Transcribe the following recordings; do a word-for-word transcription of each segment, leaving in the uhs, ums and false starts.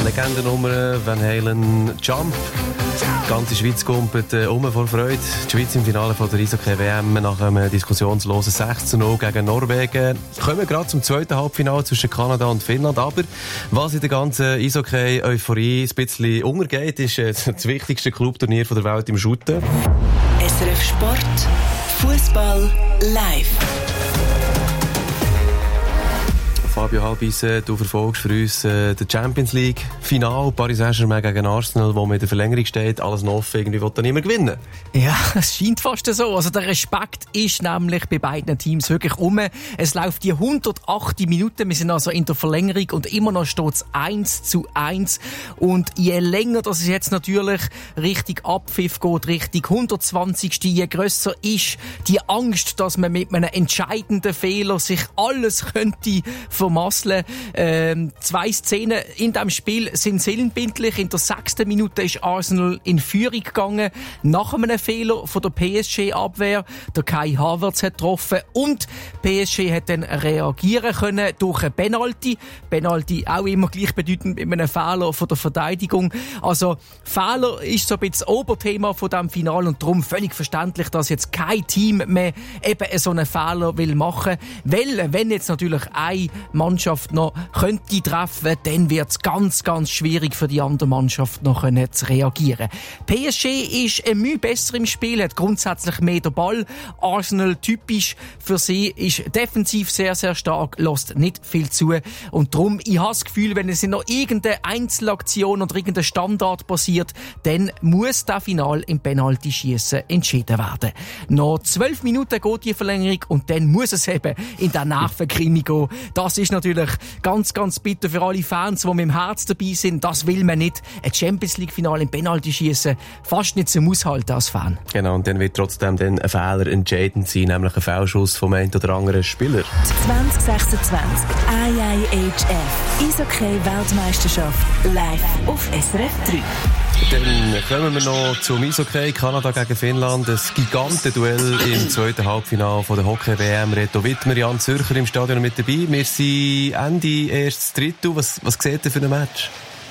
Legendennummer Van Halen Jump. Die ganze Schweiz kumpelt äh, um vor Freude. Die Schweiz im Finale von der Eishockey-W M nach einem diskussionslosen sechs zu null gegen Norwegen. Wir kommen gerade zum zweiten Halbfinale zwischen Kanada und Finnland. Aber was in der ganzen Eishockey-Euphorie ein bisschen untergeht, ist äh, das wichtigste Clubturnier der Welt im Shooten. S R F Sport, Fußball live. Fabio Halbisse, du verfolgst für uns äh, die Champions League Final, Paris Saint-Germain gegen Arsenal, wo mit der Verlängerung steht, alles noch offen, irgendwie will dann niemand gewinnen. Ja, es scheint fast so. Also der Respekt ist nämlich bei beiden Teams wirklich um. Es läuft die hundertacht Minuten, wir sind also in der Verlängerung und immer noch steht es eins zu eins. Und je länger das jetzt natürlich Richtung Abpfiff geht, Richtung hundertzwanzigste je grösser ist die Angst, dass man mit einem entscheidenden Fehler sich alles könnte vermasseln. Ähm, zwei Szenen in diesem Spiel sind sinnbildlich. In der sechsten Minute ist Arsenal in Führung gegangen, nach einem Fehler von der P S G-Abwehr. Der Kai Havertz hat getroffen und P S G hat dann reagieren können durch ein Penalty. Penalty auch immer gleichbedeutend mit einem Fehler von der Verteidigung. Also Fehler ist so ein bisschen das Oberthema von diesem Finale und darum völlig verständlich, dass jetzt kein Team mehr eben so einen Fehler will machen. Weil, wenn jetzt natürlich eine Mannschaft noch könnte treffen, dann wird es ganz, ganz schwierig für die andere Mannschaft noch können zu reagieren. P S G ist ein Mühe besser im Spiel, hat grundsätzlich mehr den Ball. Arsenal typisch für sie ist defensiv sehr, sehr stark, lässt nicht viel zu. Und darum, ich habe das Gefühl, wenn es noch irgendeine Einzelaktion oder irgendein Standard passiert, dann muss das Final im Penalty-Schiessen entschieden werden. Noch zwölf Minuten geht die Verlängerung und dann muss es eben in der Nervenkrimi gehen. Das ist natürlich ganz, ganz bitter für alle Fans, die mit dem Herz dabei sind. Das will man nicht. Ein Champions-League-Finale im Penalty-Schiessen fast nicht zum Aushalten als Fan. Genau, und dann wird trotzdem dann ein Fehler entscheidend sein, nämlich ein Fehlschuss vom einen oder anderen Spieler. zwanzig sechsundzwanzig I I H F Eishockey-Weltmeisterschaft live auf S R F drei. Dann kommen wir noch zum Eishockey. Kanada gegen Finnland. Ein Gigantenduell im zweiten Halbfinale von der Hockey-W M. Reto Wittmer, Jan Zürcher im Stadion mit dabei. Wir sind Ende erstes Drittel. Was, was seht ihr für ein Match?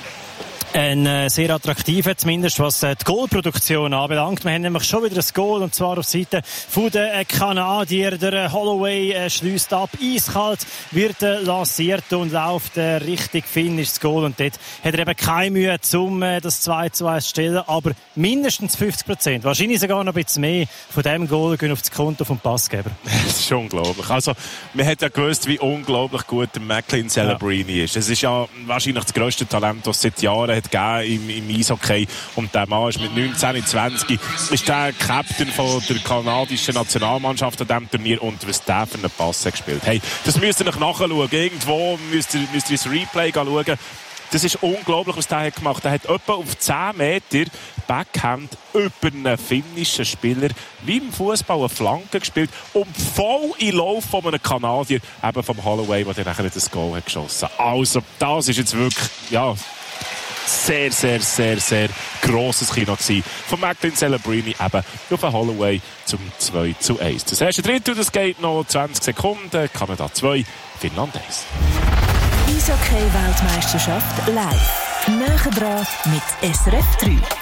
Ein äh, sehr attraktiver, zumindest was äh, die Goalproduktion anbelangt. Wir haben nämlich schon wieder ein Goal, und zwar auf Seite von den äh, Kanadier. Der äh, Holloway äh, schliesst ab, eiskalt, wird äh, lanciert und läuft äh, richtig finnisches Goal. Und dort hat er eben keine Mühe, um äh, das zwei zu eins zu stellen, aber mindestens fünfzig Prozent, wahrscheinlich sogar noch ein bisschen mehr von diesem Goal gehen auf das Konto vom Passgeber. Das ist unglaublich. Also, man hat ja gewusst, wie unglaublich gut der Macklin Celebrini ja. ist. Es ist ja wahrscheinlich das grösste Talent, das es seit Jahren hat gegeben im, im Eishockey. Und der Mann ist mit neunzehn, zwanzig ist der Captain von der kanadischen Nationalmannschaft an diesem Turnier, und was der für einen Pass hat gespielt. Hey, das müsst ihr noch nachschauen. Irgendwo müsst ihr, müsst ihr ins Replay schauen. Das ist unglaublich, was der hat gemacht. Er hat etwa auf zehn Meter Backhand über einen finnischen Spieler wie im Fußball eine Flanke gespielt und voll in Lauf von einem Kanadier, eben vom Holloway, der dann nachher das Goal hat geschossen. Also, das ist jetzt wirklich, ja, sehr, sehr, sehr, sehr grosses Kino gewesen. Von Macklin Celebrini eben auf den Holloway zum zwei zu eins. Das erste Drittel, das geht noch zwanzig Sekunden. Kanada zwei, Finnland eins. Eishockey-Weltmeisterschaft live. Näher dran mit S R F drei.